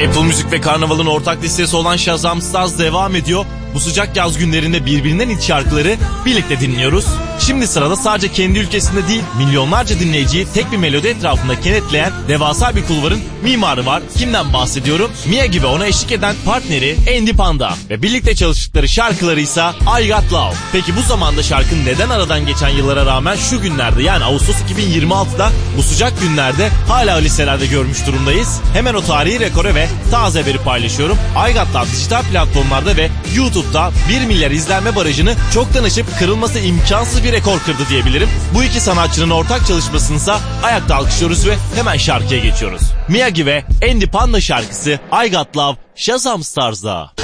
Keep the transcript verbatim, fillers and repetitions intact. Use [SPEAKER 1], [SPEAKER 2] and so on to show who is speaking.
[SPEAKER 1] Apple Müzik ve Karnaval'ın ortak listesi olan Shazam Stars devam ediyor. Bu sıcak yaz günlerinde birbirinden hit şarkıları birlikte dinliyoruz. Şimdi sırada sadece kendi ülkesinde değil, milyonlarca dinleyiciyi tek bir melodi etrafında kenetleyen devasa bir kulvarın mimarı var. Kimden bahsediyorum? Miyagi ve ona eşlik eden partneri Andy Panda ve birlikte çalıştıkları şarkıları ise I Got Love. Peki bu zamanda şarkının neden aradan geçen yıllara rağmen şu günlerde, yani Ağustos iki bin yirmi altıda bu sıcak günlerde hala listelerde görmüş durumdayız? Hemen o tarihi rekora ve taze haberi paylaşıyorum. I Got Love dijital platformlarda ve YouTube'da bir milyar izlenme barajını çoktan aşıp kırılması imkansız bir rekor kırdı diyebilirim. Bu iki sanatçının ortak çalışmasınsa ayakta alkışlıyoruz ve hemen şarkıya geçiyoruz. Miyagi ve Andy Panda şarkısı I Got Love Shazam Stars'da.